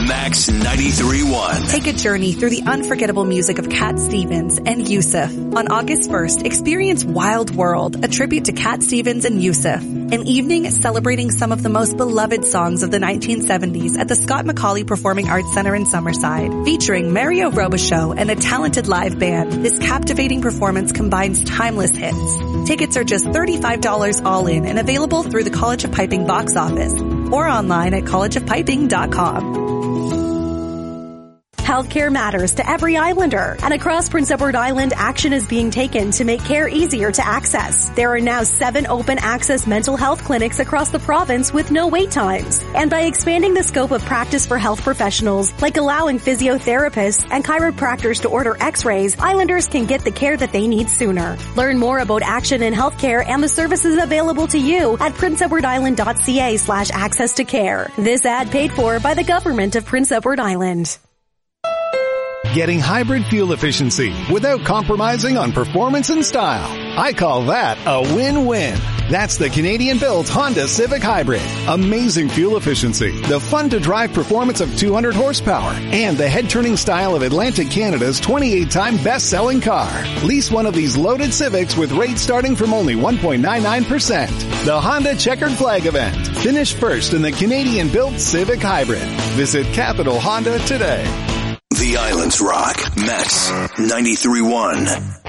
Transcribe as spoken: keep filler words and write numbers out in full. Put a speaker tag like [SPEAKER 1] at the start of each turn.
[SPEAKER 1] Max ninety-three point one.
[SPEAKER 2] Take a journey through the unforgettable music of Cat Stevens and Yusuf. On August first, experience Wild World, a tribute to Cat Stevens and Yusuf. An evening celebrating some of the most beloved songs of the nineteen seventies at the Scott McCauley Performing Arts Center in Summerside. Featuring Mario Robichaux and a talented live band, this captivating performance combines timeless hits. Tickets are just thirty-five dollars all in and available through the College of Piping box office or online at college of piping dot com.
[SPEAKER 3] Healthcare matters to every Islander, and across Prince Edward Island, action is being taken to make care easier to access. There are now seven open access mental health clinics across the province with no wait times. And by expanding the scope of practice for health professionals, like allowing physiotherapists and chiropractors to order x-rays, Islanders can get the care that they need sooner. Learn more about action in healthcare and the services available to you at prince edward island dot c a slash access to care. This ad paid for by the government of Prince Edward Island.
[SPEAKER 4] Getting hybrid fuel efficiency without compromising on performance and style. I call that a win-win. That's the Canadian-built Honda Civic Hybrid. Amazing fuel efficiency, the fun-to-drive performance of two hundred horsepower, and the head-turning style of Atlantic Canada's twenty-eight time best-selling car. Lease one of these loaded Civics with rates starting from only one point nine nine percent. The Honda Checkered Flag event. Finish first in the Canadian-built Civic Hybrid. Visit Capital Honda today.
[SPEAKER 1] The Islands Rock. Max ninety-three point one.